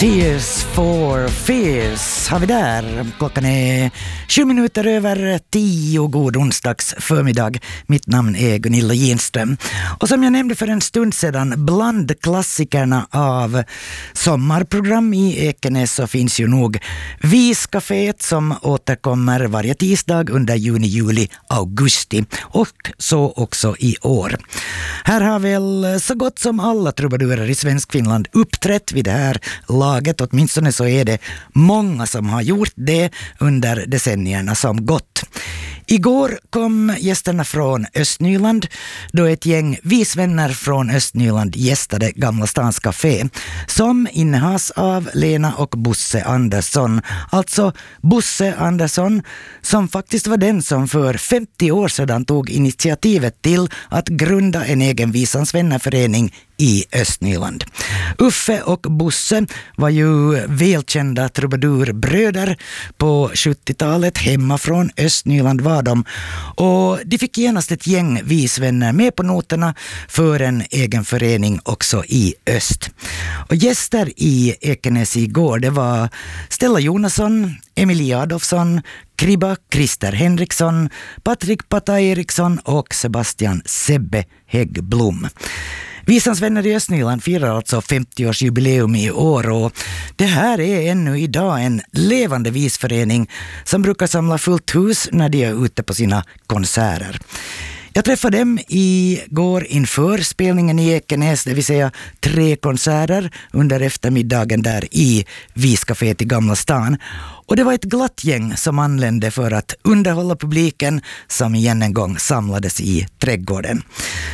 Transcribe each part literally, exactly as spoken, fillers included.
Tears for Fears har vi där. Klockan är sju minuter över tio. God onsdags förmiddag. Mitt namn är Gunilla Ginström. Och som jag nämnde för en stund sedan, bland klassikerna av sommarprogram i Ekenäs så finns ju nog Viscaféet som återkommer varje tisdag under juni, juli, augusti. Och så också i år. Här har väl så gott som alla trubadurer i svensk Finland uppträtt vid det här laget. Åtminstone så är det många som har gjort det under decennierna som gått. Igår kom gästerna från Östnyland då ett gäng visvänner från Östnyland gästade Gamla Stans Café som innehas av Lena och Bosse Andersson. Alltså Bosse Andersson som faktiskt var den som för femtio år sedan tog initiativet till att grunda en egen Visans vännerförening i Östnyland. Uffe och Bosse var ju välkända trubadurbröder på sjuttiotalet. Hemma från Östnyland var de. Och de fick genast ett gäng visvänner med på noterna för en egen förening också i öst. Och gäster i Ekenäs igår, det var Stella Jonasson, Emilia Adolfsson, Kribba Christer Henriksson, Patrik Pata Eriksson och Sebastian Sebbe Häggblom. Visans vänner i Östnyland firar alltså femtio-årsjubileum i år och det här är ännu idag en levande visförening som brukar samla fullt hus när de är ute på sina konserter. Jag träffade dem igår inför spelningen i Ekenäs, det vill säga tre konserter under eftermiddagen där i Viscaféet i Gamla Stan. Och det var ett glatt gäng som anlände för att underhålla publiken som igen en gång samlades i trädgården.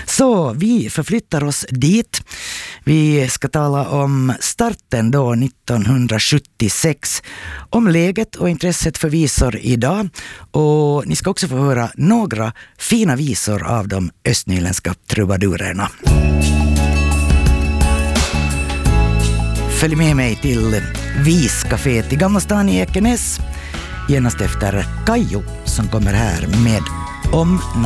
Så vi förflyttar oss dit. Vi ska tala om starten då nittonhundrasjuttiosex, om läget och intresset för visor idag. Och ni ska också få höra några fina visor av de östnyländska trubadurerna. Följ med mig till Viscaféet i Gamla Stan i Ekenäs genast efter Kajo som kommer här med Om